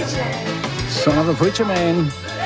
Son of a Preacher Man.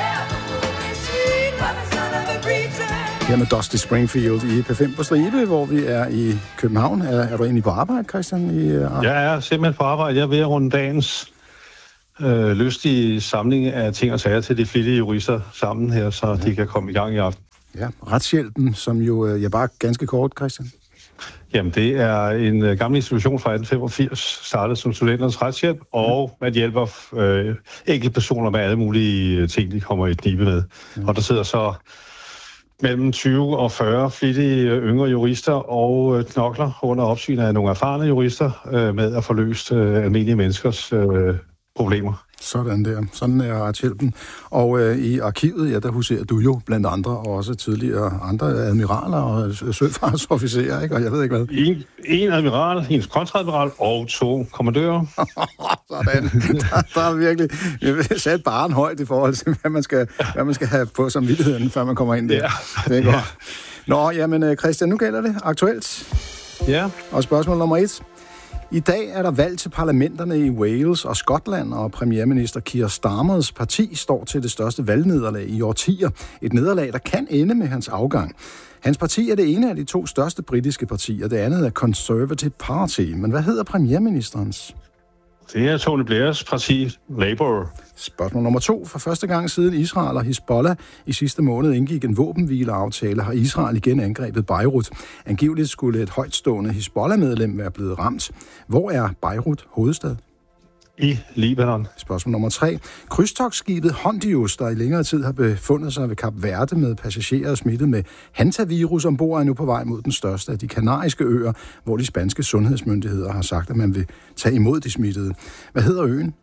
Her med Dusty Springfield i P5 på Stribe, hvor vi er i København. Er du egentlig på arbejde, Christian? Jeg er simpelthen på arbejde. Jeg er ved at runde dagens lystige samling af ting og sager til de flittige jurister sammen her, så de kan komme i gang i aften. Ja, retshjælpen, som jo bare ganske kort, Christian. Jamen, det er en gammel institution fra 1885, startet som studenternes retshjælp, og man hjælper enkeltpersoner med alle mulige ting, de kommer i knibe med. Og der sidder så mellem 20 og 40 flittige yngre jurister og knokler under opsyn af nogle erfarne jurister med at få løst almindelige menneskers problemer. Sådan der. Sådan er retshjælpen. Og i arkivet, ja, der huserer du jo blandt andre, og også tidligere andre admiraler og søfartsofficerer, ikke? Og jeg ved ikke hvad. En admiral, en kontradmiral og 2 kommandører. Sådan. Der er virkelig sat barren højt i forhold til, hvad man skal have på samvittigheden, før man kommer ind der. Ja. Det er godt. Nå, jamen Christian, nu gælder det aktuelt. Ja. Og spørgsmål nummer 1. I dag er der valg til parlamenterne i Wales og Skotland, og premierminister Keir Starmers parti står til det største valgnederlag i årtier. Et nederlag, der kan ende med hans afgang. Hans parti er det ene af de 2 største britiske partier, det andet er Conservative Party. Men hvad hedder premierministerens? Det er Tony Blairs parti, Labour. Spørgsmål nummer 2. For første gang siden Israel og Hizbollah i sidste måned indgik en våbenhvileaftale, har Israel igen angrebet Beirut. Angiveligt skulle et højtstående Hizbollah-medlem være blevet ramt. Hvor er Beirut hovedstad? I Libanon. Spørgsmål nummer 3. Krydstogtskibet Hondius, der i længere tid har befundet sig ved Kap Verde med passagerer smittet med hantavirus ombord, er nu på vej mod den største af de kanariske øer, hvor de spanske sundhedsmyndigheder har sagt, at man vil tage imod de smittede. Hvad hedder øen?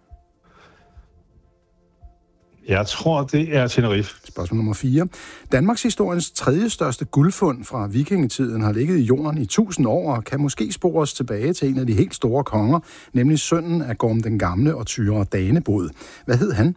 Jeg tror, det er Tenerife. Spørgsmål nummer 4. Danmarks historiens 3. største guldfund fra vikingetiden har ligget i jorden i 1000 år og kan måske spores tilbage til en af de helt store konger, nemlig sønnen af Gorm den Gamle og Tyre Danebod. Hvad hed han?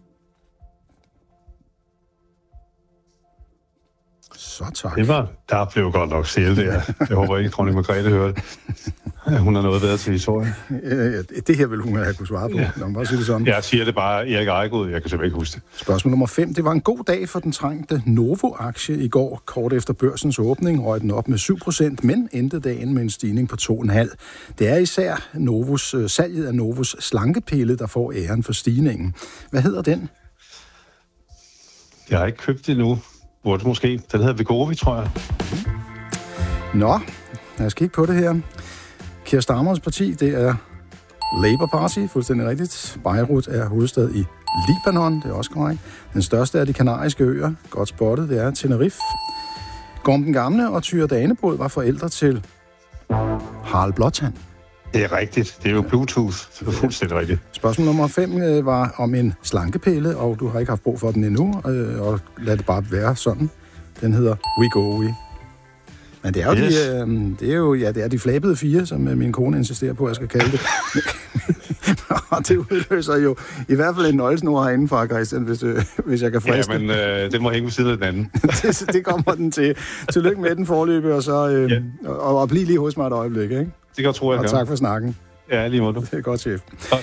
Så tak. Der blev godt nok stille der. Jeg håber ikke, dronning Margrethe hørte. Hun har noget bedre til historie. Det her vil hun have kunne svare på. Ja. Lad mig bare sige det sådan. Jeg siger det bare, Erik Ejegod, jeg kan simpelthen ikke huske det. Spørgsmål nummer 5. Det var en god dag for den trængte Novo-aktie i går. Kort efter børsens åbning røg den op med 7%, men endte dagen med en stigning på 2,5%. Det er især salget af Novos slankepille, der får æren for stigningen. Hvad hedder den? Jeg har ikke købt det endnu. Burde måske. Den hedder Vegovi, tror jeg. Nå, lad os kigge på det her. Keir Starmers parti, det er Labour Party, fuldstændig rigtigt. Beirut er hovedstad i Libanon, det er også korrekt. Den største af de kanariske øer, godt spottet, det er Tenerife. Gorm den Gamle og Tyre Danebod var forældre til Harald Blåtand. Det er rigtigt. Det er jo Bluetooth. Det er fuldstændig rigtigt. Spørgsmål nummer 5 var om en slankepille, og du har ikke haft brug for den endnu, og lad det bare være sådan. Den hedder Wegovy. Men det er jo, yes. Det er de flabede 4, som min kone insisterer på, at jeg skal kalde det. Og det udløser jo i hvert fald en nøglesnor herinde fra, Christian, hvis jeg kan friste. Ja, men det må hænge ved siden af den anden. det kommer den til. Tillykke med den forløbe, og så og blive lige hos mig et øjeblik, ikke? Det kan jeg tro, jeg kan. Og tak for snakken. Ja, lige måde. Det er godt, chef. Tak.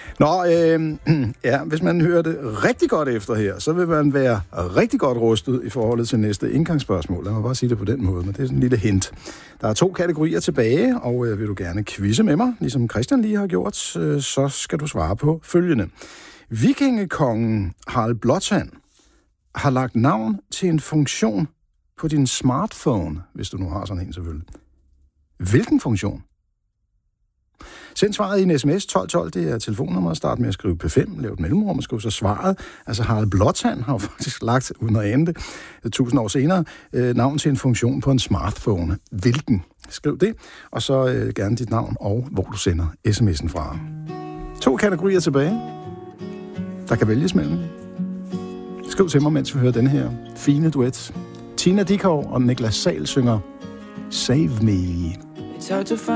Nå, hvis man hører det rigtig godt efter her, så vil man være rigtig godt rustet i forholdet til næste indgangsspørgsmål. Lad mig bare sige det på den måde, men det er sådan en lille hint. Der er 2 kategorier tilbage, og vil du gerne quizze med mig, ligesom Christian lige har gjort, så skal du svare på følgende. Vikingekongen Harald Blåtand har lagt navn til en funktion på din smartphone, hvis du nu har sådan en selvfølgelig. Hvilken funktion? Send svaret i en sms 1212, det er telefonnummeret. Start med at skrive P5, lav et mellemrum og skrive så svaret. Altså Harald Blåtand har jo faktisk lagt, uden at ane det, 1000 år senere, navn til en funktion på en smartphone. Hvilken? Skriv det, og så gerne dit navn og hvor du sender sms'en fra. 2 kategorier tilbage. Der kan vælges mellem. Skriv til mig, mens vi hører den her fine duet. Tina Dickow og Niklas Sahl synger Save Me.